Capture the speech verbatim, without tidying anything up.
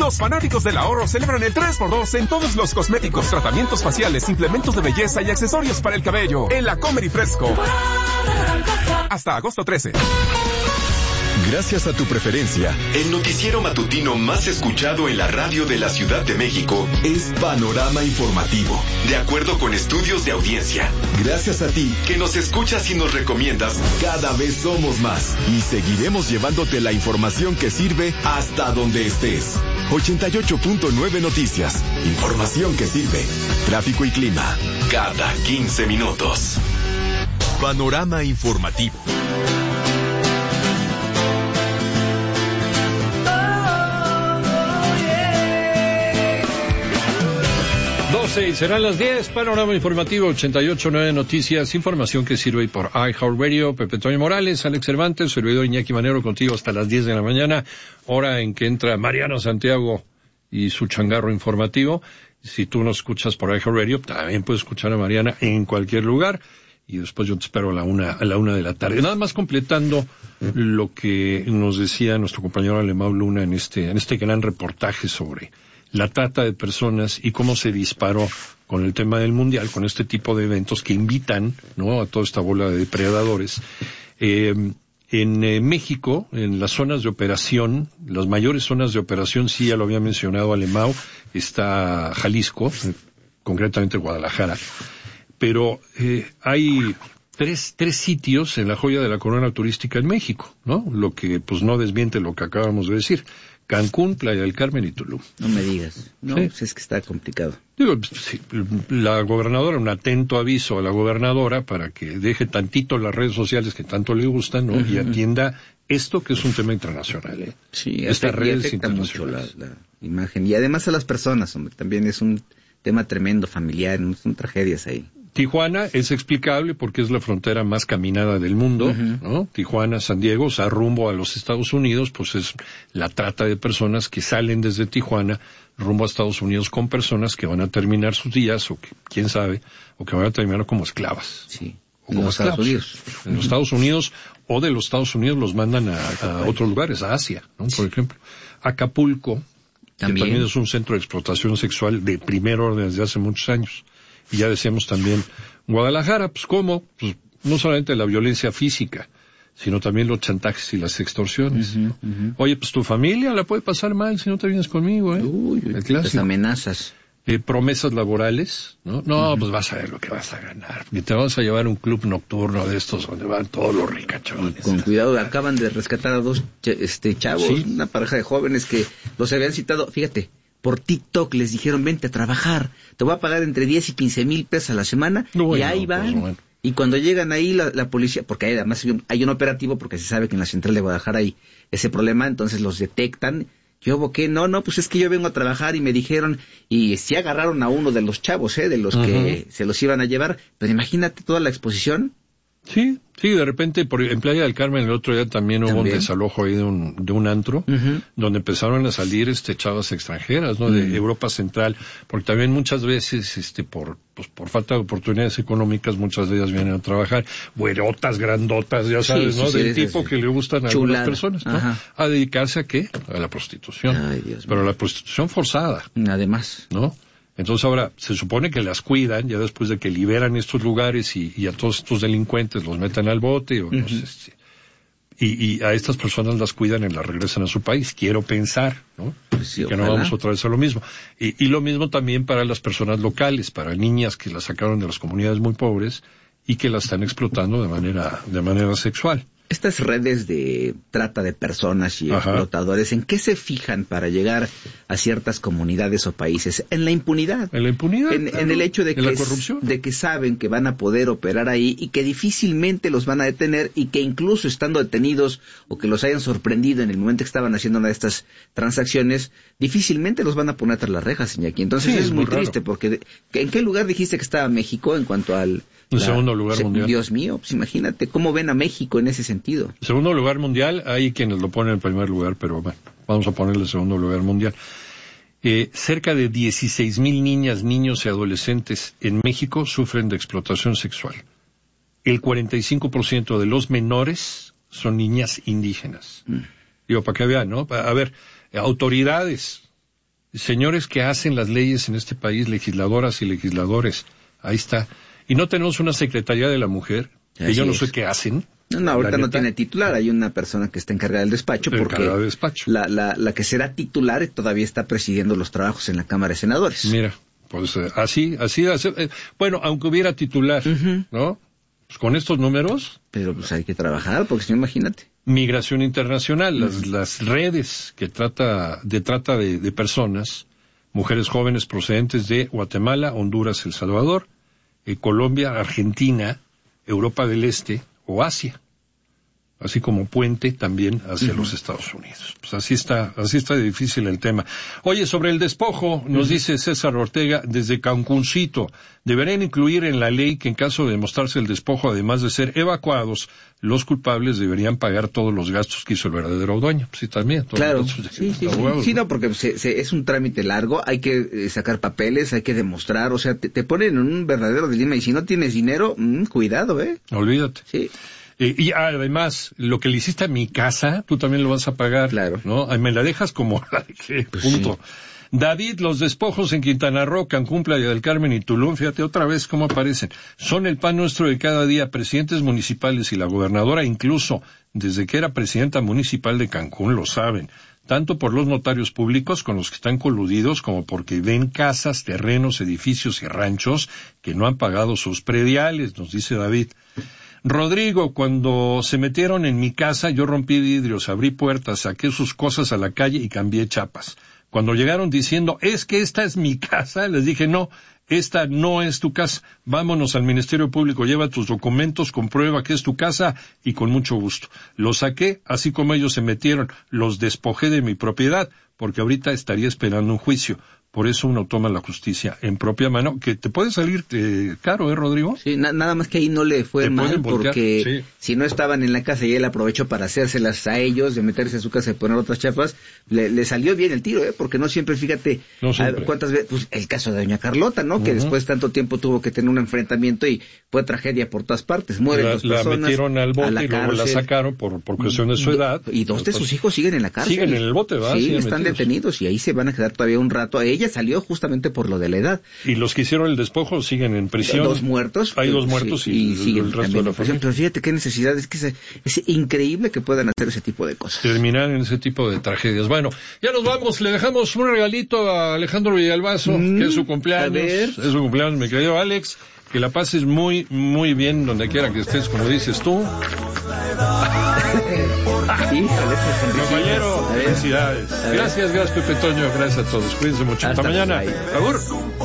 Los fanáticos del ahorro celebran el tres por dos en todos los cosméticos, tratamientos faciales, implementos de belleza y accesorios para el cabello. En la Comer y Fresco. Hasta agosto trece. Gracias a tu preferencia, el noticiero matutino más escuchado en la radio de la Ciudad de México es Panorama Informativo, de acuerdo con estudios de audiencia. Gracias a ti, que nos escuchas y nos recomiendas, cada vez somos más y seguiremos llevándote la información que sirve hasta donde estés. ochenta y ocho punto nueve Noticias, información que sirve. Tráfico y clima, cada quince minutos. Panorama Informativo. doce y serán las diez. Panorama Informativo ochenta y ocho punto nueve Noticias, información que sirve por iHeartRadio. Pepe Toño Morales, Alex Cervantes, servidor Iñaki Manero contigo hasta las diez de la mañana, hora en que entra Mariano Santiago y su changarro informativo. Si tú nos escuchas por iHeartRadio, también puedes escuchar a Mariana en cualquier lugar. Y después yo te espero a la una, a la una de la tarde. Nada más completando lo que nos decía nuestro compañero Alemão Luna en este, en este gran reportaje sobre la trata de personas y cómo se disparó con el tema del mundial, con este tipo de eventos que invitan, ¿no?, a toda esta bola de depredadores. Eh, en eh, México, en las zonas de operación, las mayores zonas de operación, sí, ya lo había mencionado Alemão, está Jalisco, eh, concretamente Guadalajara. Pero eh, hay tres tres sitios en la joya de la corona turística en México, ¿no? Lo que pues no desmiente lo que acabamos de decir. Cancún, Playa del Carmen y Tulum. No me digas. No, ¿Sí? Pues es que está complicado. Digo, sí, la gobernadora, un atento aviso a la gobernadora para que deje tantito las redes sociales que tanto le gustan, ¿no? Uh-huh. Y atienda esto que es un tema internacional, ¿eh? Sí, estas redes afecta mucho la, internacionales. la imagen. Y además a las personas, hombre, también es un tema tremendo, familiar, son tragedias ahí. Tijuana es explicable porque es la frontera más caminada del mundo, uh-huh. ¿no? Tijuana, San Diego, o sea, rumbo a los Estados Unidos, pues es la trata de personas que salen desde Tijuana rumbo a Estados Unidos con personas que van a terminar sus días, o que, quién sabe, o que van a terminar como esclavas. Sí. O como en los esclavos. Estados Unidos. En los Estados Unidos, o de los Estados Unidos los mandan a, a otros lugares, a Asia, ¿no? Por ejemplo. Acapulco, también. que también es un centro de explotación sexual de primer orden desde hace muchos años. Y ya decíamos también Guadalajara, pues ¿cómo? Pues no solamente la violencia física, sino también los chantajes y las extorsiones. Uh-huh, uh-huh. Oye, pues tu familia la puede pasar mal si no te vienes conmigo, ¿eh? Uy, las amenazas. Eh, promesas laborales, ¿no? No, uh-huh. Pues vas a ver lo que vas a ganar, porque te vas a llevar a un club nocturno de estos donde van todos los ricachones. Con cuidado, acaban de rescatar a dos ch- este chavos, ¿sí? Una pareja de jóvenes que los habían citado, fíjate, por TikTok les dijeron, vente a trabajar, te voy a pagar entre diez y quince mil pesos a la semana, no, y ahí no, van. Pues, bueno. Y cuando llegan ahí la, la policía, porque hay, además hay un, hay un operativo, porque se sabe que en la central de Guadalajara hay ese problema, entonces los detectan. Yo, ¿qué? No, no, pues es que yo vengo a trabajar y me dijeron, y sí agarraron a uno de los chavos, ¿eh? De los uh-huh. que se los iban a llevar, pero imagínate toda la exposición. Sí, sí, de repente por, en Playa del Carmen el otro día también, también. hubo un desalojo ahí de un, de un antro, uh-huh. donde empezaron a salir este chavas extranjeras, ¿no? Uh-huh. De Europa Central, porque también muchas veces, este, por, pues por falta de oportunidades económicas, muchas de ellas vienen a trabajar, güerotas, grandotas, ya sabes, sí, ¿no? Sí, Del sí, tipo sí. que le gustan a Chulada. Algunas personas, ¿no? Ajá. A dedicarse a ¿qué? A la prostitución. Ay, Dios Pero mío. La prostitución forzada. Además. ¿No? Entonces ahora se supone que las cuidan ya después de que liberan estos lugares y, y a todos estos delincuentes los metan al bote o uh-huh. no sé, y, y a estas personas las cuidan y las regresan a su país. Quiero pensar, ¿no? Pues sí, que ojalá. no vamos otra vez a lo mismo. Y, y lo mismo también para las personas locales, para niñas que las sacaron de las comunidades muy pobres y que las están explotando de manera de manera sexual. Estas redes de trata de personas y Ajá. explotadores, ¿en qué se fijan para llegar a ciertas comunidades o países? En la impunidad. En la impunidad. En, claro. en el hecho de en que, la corrupción. de que saben que van a poder operar ahí y que difícilmente los van a detener y que incluso estando detenidos o que los hayan sorprendido en el momento que estaban haciendo una de estas transacciones, difícilmente los van a poner tras las rejas, Iñaki. Entonces sí, es, es muy, muy triste porque de, ¿en qué lugar dijiste que estaba México en cuanto al... En la, segundo lugar se, mundial. Dios mío, pues imagínate cómo ven a México en ese sentido. Segundo lugar mundial, hay quienes lo ponen en primer lugar, pero bueno, vamos a ponerle segundo lugar mundial. Eh, cerca de dieciséis mil niñas, niños y adolescentes en México sufren de explotación sexual. El cuarenta y cinco por ciento de los menores son niñas indígenas. Mm. Digo, para que vean, ¿no? A ver, autoridades, señores que hacen las leyes en este país, legisladoras y legisladores. Ahí está. Y no tenemos una Secretaría de la Mujer, que Así yo no es. sé qué hacen. No, no, ahorita no neta. tiene titular, hay una persona que está encargada del despacho, porque Encargada del despacho. La, la, la que será titular todavía está presidiendo los trabajos en la Cámara de Senadores. Mira, pues eh, así, así, así eh, bueno, aunque hubiera titular, Ujú. ¿no? Pues con estos números, Pero pues hay que trabajar, porque si no, imagínate. migración internacional, las, las redes que trata, de trata de, de personas, mujeres jóvenes procedentes de Guatemala, Honduras, El Salvador, eh, Colombia, Argentina, Europa del Este o Asia, así como puente también hacia uh-huh. los Estados Unidos. Pues así está, así está difícil el tema. Oye, sobre el despojo, nos uh-huh. dice César Ortega desde Cancuncito, deberían incluir en la ley que en caso de demostrarse el despojo, además de ser evacuados, los culpables deberían pagar todos los gastos que hizo el verdadero dueño. Sí, también. Claro, sí, sí, sí, abogados, sí, no, porque se, se, es un trámite largo, hay que eh, sacar papeles, hay que demostrar, o sea, te, te ponen en un verdadero dilema y si no tienes dinero, mmm, cuidado, ¿eh? Olvídate. Sí. Eh, y además, lo que le hiciste a mi casa, tú también lo vas a pagar. Claro. ¿No? Me la dejas como la dejé, pues punto. Sí. David, los despojos en Quintana Roo, Cancún, Playa del Carmen y Tulum, fíjate otra vez cómo aparecen. Son el pan nuestro de cada día. Presidentes municipales y la gobernadora, incluso desde que era presidenta municipal de Cancún, lo saben. Tanto por los notarios públicos con los que están coludidos, como porque ven casas, terrenos, edificios y ranchos que no han pagado sus prediales, nos dice David. Rodrigo, cuando se metieron en mi casa, yo rompí vidrios, abrí puertas, saqué sus cosas a la calle y cambié chapas. Cuando llegaron diciendo, es que esta es mi casa, les dije, no, esta no es tu casa. Vámonos al Ministerio Público, lleva tus documentos, comprueba que es tu casa y con mucho gusto. Los saqué, así como ellos se metieron, los despojé de mi propiedad, porque ahorita estaría esperando un juicio. Por eso uno toma la justicia en propia mano, que te puede salir eh, caro, ¿eh, Rodrigo? Sí, na- nada más que ahí no le fue Te mal, pueden voltear, porque sí. si no estaban en la casa y él aprovechó para hacérselas a ellos, de meterse a su casa y poner otras chapas, le, le salió bien el tiro, ¿eh? Porque no siempre, fíjate, no siempre. A, cuántas veces, pues el caso de doña Carlota, ¿no? Uh-huh. Que después de tanto tiempo tuvo que tener un enfrentamiento y fue tragedia por todas partes, mueren la, dos personas. La metieron al bote a la y luego cárcel. la sacaron por, por cuestión de su edad. Y dos de sus hijos siguen en la cárcel. Siguen en el bote, ¿verdad? Sí, Siguen están metidos. detenidos y ahí se van a quedar todavía un rato. Ella salió justamente por lo de la edad. Y los que hicieron el despojo siguen en prisión. Dos muertos. Hay dos muertos sí, y, y el, siguen el resto también de la familia. Pero fíjate qué necesidad, es que es, es increíble que puedan hacer ese tipo de cosas. Terminar en ese tipo de tragedias. Bueno, ya nos vamos, le dejamos un regalito a Alejandro Villalbazo, mm, que es su cumpleaños. Es su cumpleaños, mi querido Alex. Que la pases muy, muy bien donde quiera que estés, como dices tú. Compañero, felicidades. Gracias, gracias Pepe Toño, gracias a todos. Cuídense mucho. Hasta, Hasta mañana. Agur.